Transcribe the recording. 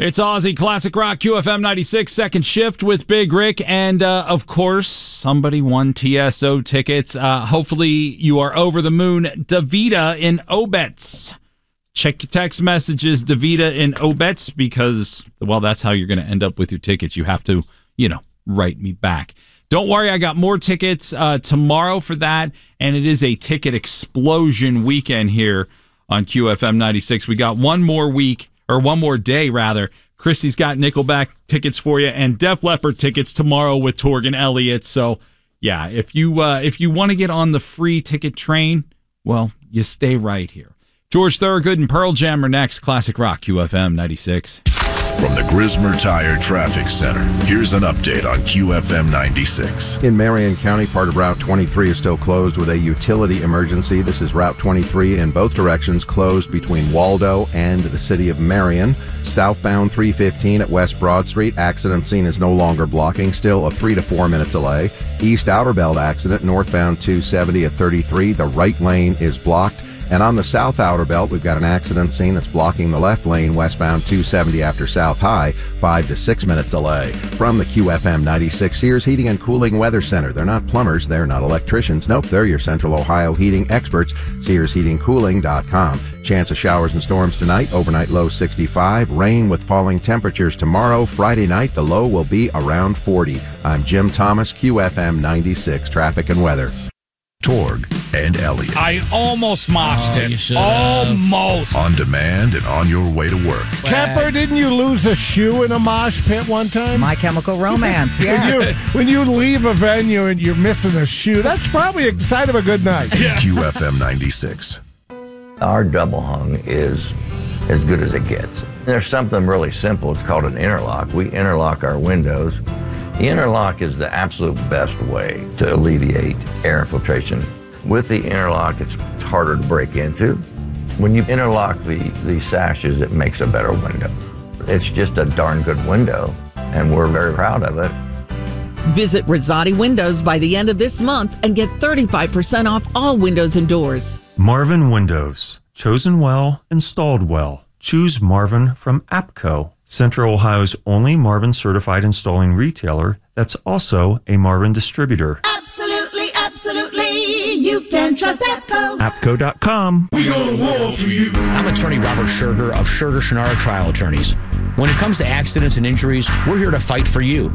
It's Aussie Classic Rock, QFM 96, second shift with Big Rick. And, of course, somebody won TSO tickets. Hopefully you are over the moon. Davita in Obetz. Check your text messages, Davita in Obetz, because, well, that's how you're going to end up with your tickets. You have to, write me back. Don't worry, I got more tickets tomorrow for that. And it is a ticket explosion weekend here on QFM 96. We got one more day, rather. Christy's got Nickelback tickets for you and Def Leppard tickets tomorrow with Torgan Elliott. So, yeah, if you want to get on the free ticket train, well, you stay right here. George Thorogood and Pearl Jam are next. Classic Rock, QFM 96. From the Grismer Tire Traffic Center, here's an update on QFM 96. In Marion County, part of Route 23 is still closed with a utility emergency. This is Route 23 in both directions, closed between Waldo and the city of Marion. Southbound 315 at West Broad Street, accident scene is no longer blocking, still a 3 to 4 minute delay. East Outer Belt accident, northbound 270 at 33, the right lane is blocked. And on the South Outer Belt, we've got an accident scene that's blocking the left lane, westbound 270 after South High, 5 to 6 minute delay. From the QFM 96 Sears Heating and Cooling Weather Center. They're not plumbers, they're not electricians. Nope, they're your Central Ohio heating experts. SearsHeatingCooling.com. Chance of showers and storms tonight, overnight low 65. Rain with falling temperatures tomorrow. Friday night, the low will be around 40. I'm Jim Thomas, QFM 96 Traffic and Weather. Torg and Elliott. I almost moshed it. Almost. On demand and on your way to work. Kemper, didn't you lose a shoe in a mosh pit one time? My Chemical Romance, yes. When you leave a venue and you're missing a shoe, that's probably a sign of a good night. Yeah. QFM 96. Our double hung is as good as it gets. There's something really simple. It's called an interlock. We interlock our windows. The interlock is the absolute best way to alleviate air infiltration. With the interlock, it's harder to break into. When you interlock the sashes, it makes a better window. It's just a darn good window, and we're very proud of it. Visit Rosati Windows by the end of this month and get 35% off all windows and doors. Marvin Windows. Chosen well, installed well. Choose Marvin from APCO, Central Ohio's only Marvin certified installing retailer that's also a Marvin distributor. Absolutely, absolutely. You can trust APCO. APCO.com. We go to war for you. I'm attorney Robert Scherger of Scherger Schnarr Trial Attorneys. When it comes to accidents and injuries, we're here to fight for you.